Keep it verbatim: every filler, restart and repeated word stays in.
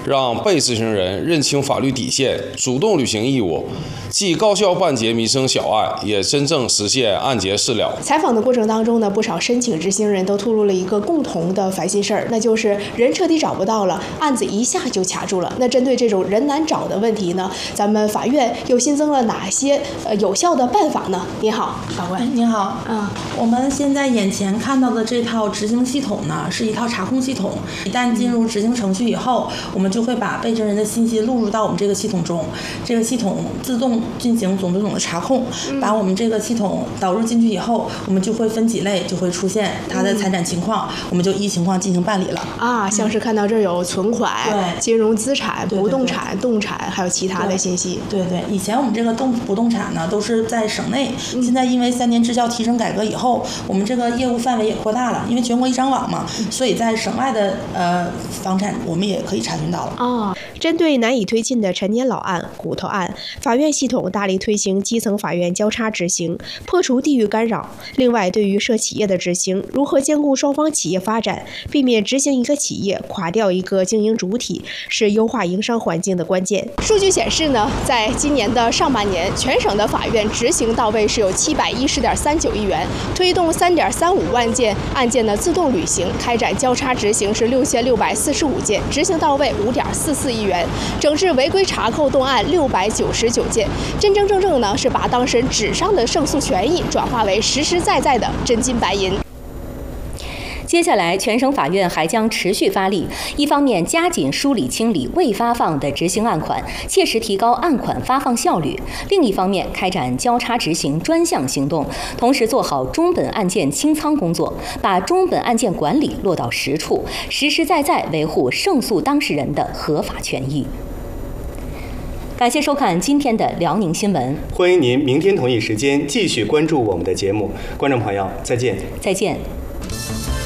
让被执行人认清法律底线，主动履行义务，既高效办结民生小案，也真正实现案结事了。 采访的过程当中呢，不少申请执行人都吐露了一个共同的烦心事儿，那就是人彻底找不到了，案子一下就卡住了。那针对这种人难找的问题呢，咱们法院又新增了哪些呃有效的办法呢？您好，法官。 您好， 嗯， 我们现在眼前看到的这套执行系统呢，是一套查控系统。一旦进入执行程序以后，我们就会把被执人的信息录入到我们这个系统中，这个系统自动进行总总总的查控。把我们这个系统导入进去以后，我们就会分几类，就会出现它的财产情况，我们就依情况进行办理了。 啊，像是看到这儿有存款、 对金融资产、 对对对不动产、动产，还有其他的信息。 对对，以前我们这个动不动产呢都是在省内，现在因为三年质效提升改革以后，我们这个业务范围也扩大了，因为全国一张网嘛，所以在省外的呃房产我们也可以查询到了。 啊，针对难以推进的陈年老案、骨头案，法院系统大力推行基层法院交叉执行，破除地域干扰。另外，对于涉企业的执行，如何兼顾双方企业发展，避免执行一个企业垮掉一个经营主体，是优化营商环境的关键。数据显示呢，在今年的上半年，全省的法院执行到位是有七百一十点三九亿元，推动三点三五万件案件的自动履行，开展交叉执行是六千六百四十五件，执行到位五点四四亿元，整治违规查扣动案六百九十九件，真真正正呢是把当事人纸上的胜诉权益转化为实实在在的真金白银。 接下来，全省法院还将持续发力，一方面加紧梳理清理未发放的执行案款，切实提高案款发放效率；另一方面，开展交叉执行专项行动，同时做好中本案件清仓工作，把中本案件管理落到实处，实实在在维护胜诉当事人的合法权益。感谢收看今天的辽宁新闻， 欢迎您明天同一时间继续关注我们的节目。观众朋友，再见。 再见。